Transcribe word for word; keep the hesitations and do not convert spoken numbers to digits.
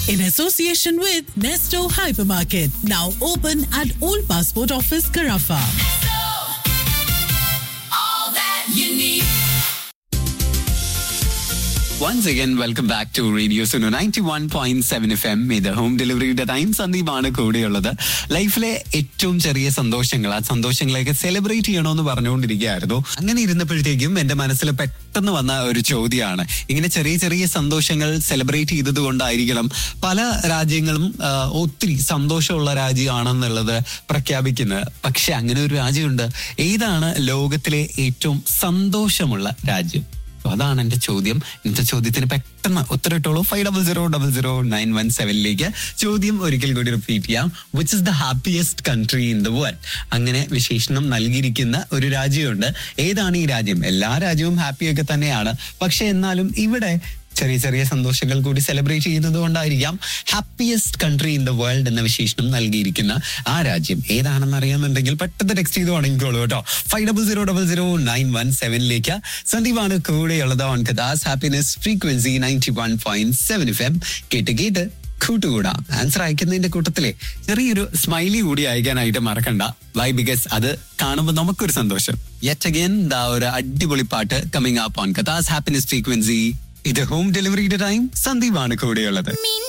in association with Nesto Hypermarket, now open at Old Passport Office, Carafa. All that you need. Once again, welcome back to Radio Suno ninety-one point seven F M. ഇത് home ഡെലിവറിയുടെ time. സന്ദീപാണ് കൂടെയുള്ളത്. ലൈഫിലെ ഏറ്റവും ചെറിയ സന്തോഷങ്ങൾ, ആ സന്തോഷങ്ങളെയൊക്കെ celebrate ചെയ്യണമെന്ന് പറഞ്ഞുകൊണ്ടിരിക്കുകയായിരുന്നു. അങ്ങനെ ഇരുന്നപ്പോഴത്തേക്കും എന്റെ മനസ്സിൽ പെട്ടെന്ന് വന്ന ഒരു ചോദ്യമാണ്, ഇങ്ങനെ ചെറിയ ചെറിയ സന്തോഷങ്ങൾ സെലിബ്രേറ്റ് ചെയ്തത് കൊണ്ടായിരിക്കണം പല രാജ്യങ്ങളും ഒത്തിരി സന്തോഷമുള്ള രാജ്യമാണെന്നുള്ളത് പ്രഖ്യാപിക്കുന്നത്. പക്ഷെ അങ്ങനെ ഒരു രാജ്യമുണ്ട്. ഏതാണ് ലോകത്തിലെ ഏറ്റവും സന്തോഷമുള്ള രാജ്യം? അതാണ് എന്റെ ചോദ്യം. ഇന്നത്തെ ചോദ്യത്തിന് പെട്ടെന്ന് ഉത്തരവിട്ടോളൂ. Five double zero double zero nine one സെവനിലേക്ക്. ചോദ്യം ഒരിക്കൽ കൂടി റിപ്പീറ്റ് ചെയ്യാം. Which is the happiest country in the world? അങ്ങനെ വിശേഷണം നൽകിയിരിക്കുന്ന ഒരു രാജ്യമുണ്ട്. ഏതാണ് ഈ രാജ്യം? എല്ലാ രാജ്യവും ഹാപ്പിയൊക്കെ തന്നെയാണ്. പക്ഷെ എന്നാലും ഇവിടെ ചെറിയ ചെറിയ സന്തോഷങ്ങൾ കൂടി സെലിബ്രേറ്റ് ചെയ്യുന്നത് കൊണ്ടായിരിക്കാം happiest country in the world എന്ന വിശേഷണം നൽകിയിരിക്കുന്ന ആ രാജ്യം ഏതാണെന്ന് അറിയാമെന്നുണ്ടെങ്കിൽ പെട്ടെന്ന് ടെക്സ്റ്റ് ചെയ്ത് തുടങ്ങിക്കോളൂ കേട്ടോ. Five double zero double zero nine one സെവനിലേക്ക്. സന്ദീപാണ് കൂടെയുള്ളത് on കഥാസ് happiness frequency ninety one point seven F M. കേട്ട് കേട്ട് കൂട്ടുകൂടാം. ആൻസർ അയക്കുന്നതിന്റെ കൂട്ടത്തിലെ ചെറിയൊരു സ്മൈലി കൂടി അയക്കാനായിട്ട് മറക്കണ്ട. വൈ? ബിക്കോസ് അത് കാണുമ്പോൾ നമുക്കൊരു സന്തോഷം. യെറ്റ് അഗൈൻ ദാ ഒരു അടിപൊളി പാട്ട് coming up on കഥാസ് happiness frequency. ഇത് ഹോം ഡെലിവറിയുടെ ടൈം. സന്ദീപാണ് കൂടെയുള്ളത്.